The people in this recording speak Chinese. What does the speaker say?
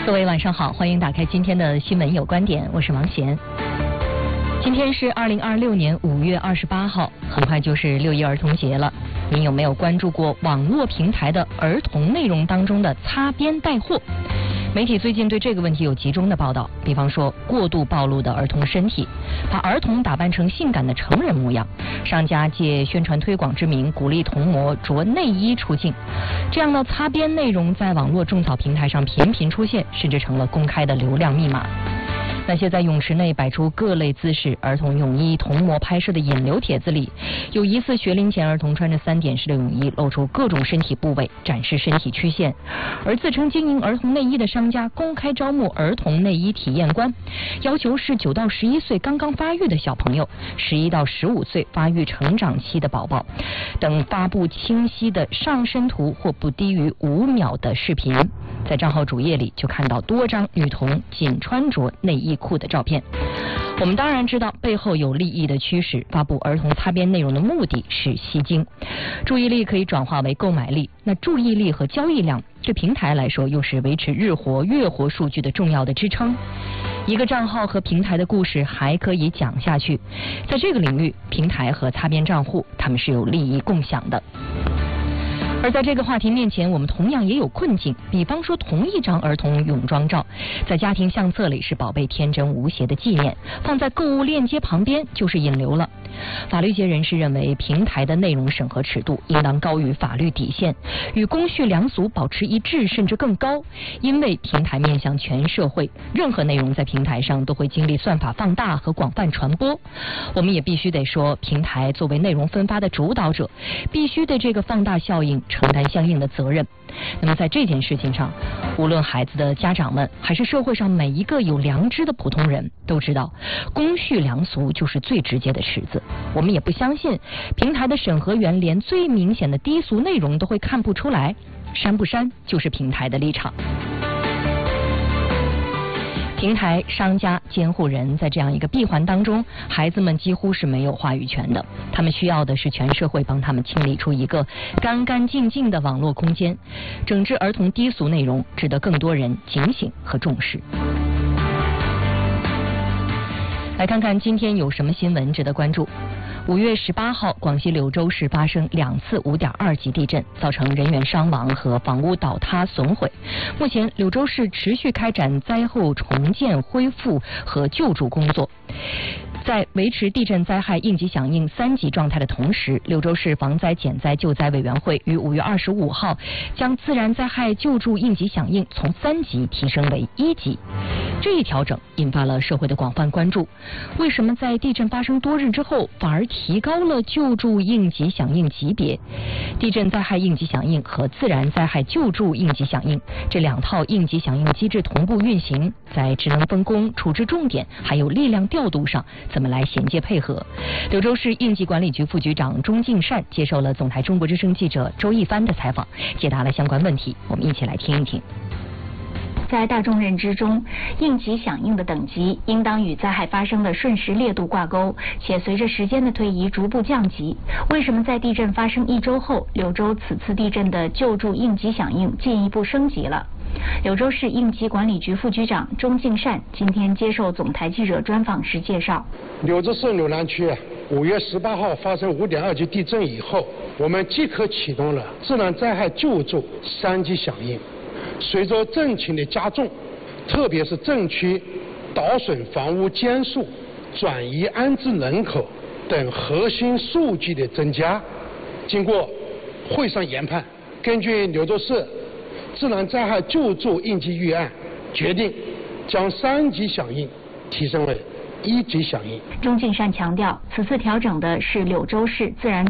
各位晚上好，欢迎打开今天的新闻有观点，我是王贤。今天是2026年5月28号，很快就是6一儿童节了。您有没有关注过网络平台的儿童内容当中的擦边带货？媒体最近对这个问题有集中的报道，比方说过度暴露的儿童身体，把儿童打扮成性感的成人模样，商家借宣传推广之名鼓励童模着内衣出镜，这样的擦边内容在网络种草平台上频频出现，甚至成了公开的流量密码。那些在泳池内摆出各类姿势、儿童泳衣童模拍摄的引流帖子里，有疑似学龄前儿童穿着3点式的泳衣，露出各种身体部位，展示身体曲线；而自称经营儿童内衣的商家公开招募儿童内衣体验官，要求是9到11岁刚刚发育的小朋友、11到15岁发育成长期的宝宝等，发布清晰的上身图或不低于5秒的视频。在账号主页里就看到多张女童仅穿着内衣裤的照片。我们当然知道背后有利益的驱使，发布儿童擦边内容的目的是吸睛，注意力可以转化为购买力，那注意力和交易量对平台来说又是维持日活、月活数据的重要的支撑。一个账号和平台的故事还可以讲下去，在这个领域，平台和擦边账户他们是有利益共享的。而在这个话题面前，我们同样也有困境，比方说同一张儿童泳装照，在家庭相册里是宝贝天真无邪的纪念，放在购物链接旁边就是引流了。法律界人士认为，平台的内容审核尺度应当高于法律底线，与公序良俗保持一致甚至更高，因为平台面向全社会，任何内容在平台上都会经历算法放大和广泛传播。我们也必须得说，平台作为内容分发的主导者，必须对这个放大效应承担相应的责任。那么在这件事情上，无论孩子的家长们还是社会上每一个有良知的普通人都知道，公序良俗就是最直接的尺子。我们也不相信平台的审核员连最明显的低俗内容都会看不出来，删不删就是平台的立场。平台、商家、监护人在这样一个闭环当中，孩子们几乎是没有话语权的。他们需要的是全社会帮他们清理出一个干干净净的网络空间。整治儿童低俗内容值得更多人警醒和重视。来看看今天有什么新闻值得关注。5月18号，广西柳州市发生2次5.2级地震，造成人员伤亡和房屋倒塌损毁。目前，柳州市持续开展灾后重建、恢复和救助工作。在维持地震灾害应急响应3级状态的同时，柳州市防灾减灾救灾委员会于5月25号将自然灾害救助应急响应从3级提升为1级。这一调整引发了社会的广泛关注。为什么在地震发生多日之后，反而提高了救助应急响应级别？地震灾害应急响应和自然灾害救助应急响应这2套应急响应机制同步运行，在职能分工、处置重点还有力量调度上怎么来衔接配合？柳州市应急管理局副局长钟敬善接受了总台中国之声记者周一帆的采访，解答了相关问题。我们一起来听一听。 在大众认知中，应急响应的等级应当与灾害发生的瞬时烈度挂钩，且随着时间的推移逐步降级。为什么在地震发生1周后，柳州此次地震的救助应急响应进一步升级了？柳州市应急管理局副局长钟敬善今天接受总台记者专访时介绍， 柳州市柳南区5月18号发生5.2级地震以后，我们即刻启动了自然灾害救助3级响应。随着震情的加重，特别是震区倒损房屋间数、转移安置人口等核心数据的增加，经过会上研判，根据柳州市自然灾害救助应急预案，决定将3级响应提升为1级响应。 钟敬善强调，此次调整的是柳州市自然